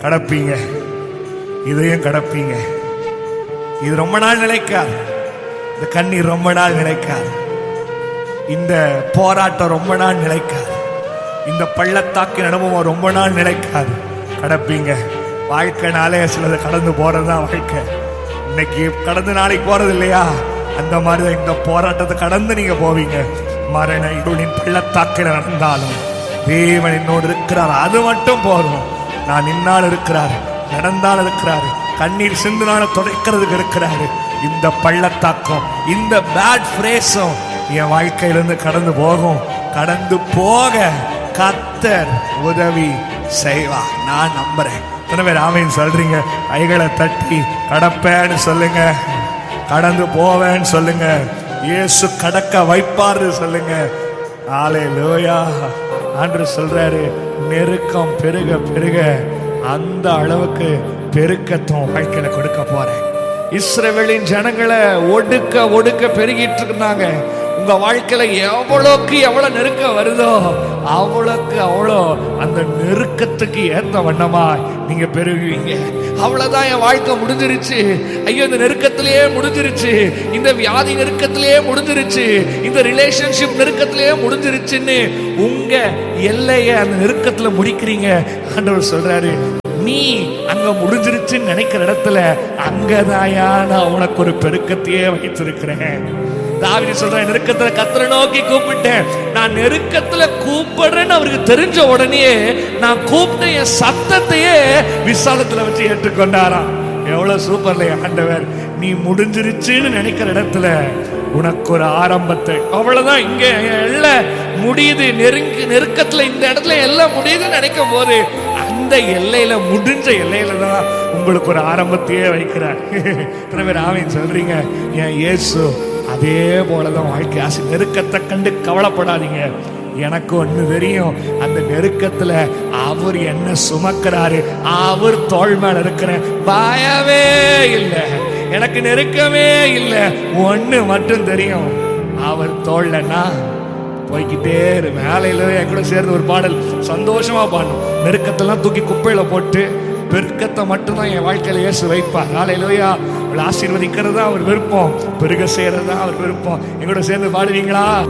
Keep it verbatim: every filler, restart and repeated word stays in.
கடப்பீங்க, இதையும் கடப்பீங்க. இது ரொம்ப நாள் நிலைக்காது, இந்த கண்ணீர் ரொம்ப நாள் நிலைக்காது, இந்த போராட்டம் ரொம்ப நாள் நிலைக்காது, இந்த பள்ளத்தாக்கின் அனுபவம் ரொம்ப நாள் நிலைக்காது. கடப்பீங்க. வாழ்க்கைனாலே சிலது கடந்து போறதுதான் வாழ்க்கை. இன்னைக்கு கடந்து நாளைக்கு போறது இல்லையா? அந்த மாதிரிதான் இந்த போராட்டத்தை கடந்து நீங்க போவீங்க. மரண இருளின் பள்ளத்தாக்கில் நடந்தாலும் தேவன் என்னோடு இருக்கிறார், அது மட்டும் போதும். நான் நின்னால் இருக்கிறார், நடந்தால் இருக்கிறாரு, கண்ணீர் சிந்துனால துடைக்கிறதுக்கு இருக்கிறாரு. இந்த பள்ளத்தாக்கம், இந்த பேட் பிரேஸும் என் வாழ்க்கையிலிருந்து கடந்து போகும். கடந்து போக கர்த்தர் உதவி செய்வார், நான் நம்புறேன். எத்தனை ஆமென் சொல்றீங்க? கைகளை தட்டி கடப்பேன்னு சொல்லுங்க, கடந்து போவேன்னு சொல்லுங்க, இயேசு கடக்க வைப்பாரு சொல்லுங்க. ஹல்லேலூயா. ஆண்டவர் சொல்றாரு, நெருக்கம் பெருக பெருக அந்த அளவுக்கு பெருக்கத்தும் வாழ்க்கையில கொடுக்க போறேன். இஸ்ரவேலின் ஜனங்களை ஒடுக்க ஒடுக்க பெருகிட்டு இருந்தாங்க. உங்க வாழ்க்கையில எவ்வளவுக்கு எவ்வளவு நெருக்கம் வருதோ அவ்வளவுக்கு அவ்வளோ அந்த நெருக்கத்துக்கு ஏத்த வண்ணமா நீங்க பெருகுவீங்க. அவ்வளவுதான், என் வாழ்க்கை முடிஞ்சிருச்சு, ஐயோ இந்த நெருக்கத்திலேயே முடிஞ்சிருச்சு, இந்த வியாதி நெருக்கத்திலேயே முடிஞ்சிருச்சு, இந்த ரிலேஷன்ஷிப் நெருக்கத்திலேயே முடிஞ்சிருச்சுன்னு உங்க எல்லைய அந்த நெருக்கத்துல முடிக்கிறீங்க. ஆண்டவர் சொல்றாரு, நீ அங்க முடிஞ்சிருச்சுன்னு நினைக்கிற இடத்துல அங்கதாயா நான் உனக்கு ஒரு பெருக்கத்தையே வைத்திருக்கிறேன். தாவீது சொல்றான், நெருக்கத்துல கர்த்தரை நோக்கி கூப்பிட்டேன். நான் நெருக்கத்துல கூப்பிடுறேன்னு அவருக்கு தெரிஞ்ச உடனே நான் கூப்பிட்ட என் சத்தத்தையே விசாலத்துல வச்சு ஏற்றுக்கொண்டாராம். எவ்வளவு சூப்பர்ல ஆண்டவர். நீ முடிஞ்சிருச்சுன்னு நினைக்கிற இடத்துல உனக்கு ஒரு ஆரம்பத்தை, அவ்வளவுதான், இங்க எல்லாம் முடியுது, நெருங்கி நெருக்கத்துல இந்த இடத்துல எல்லாம் முடியுதுன்னு நினைக்கும் போது அந்த எல்லையில, முடிஞ்ச எல்லையில தான் உங்களுக்கு ஒரு ஆரம்பத்தையே வைக்கிறார். ஆமென் சொல்றீங்க? என் இயேசு அதே போலதான் வாழ்க்கை ஆசை. நெருக்கத்தை கண்டு கவலைப்படாதீங்க, எனக்கு ஒண்ணு தெரியும், அந்த நெருக்கத்துல அவர் என்ன சுமக்கிறாரு, அவர் தோள் மேல இருக்கிறேன், பயமே இல்லை, எனக்கு நெருக்கமே இல்லை. ஒண்ணு மட்டும் தெரியும், அவர் தோள்லன்னா போய்கிட்டே இரு. மேலையில என் கூட சேர்ந்து ஒரு பாடல் சந்தோஷமா பாடணும். நெருக்கத்தெல்லாம் தூக்கி குப்பையில போட்டு பெருக்கத்தை மட்டும்தான் என் வாழ்க்கையில இயேசு வைப்பார். ஹல்லேலூயா. ஆசீர்வதிக்கிறதா அவர் விருப்பம், பெருக செய்யறதா அவர் விருப்பம். எங்களோட சேர்ந்து பாடுவீங்களா?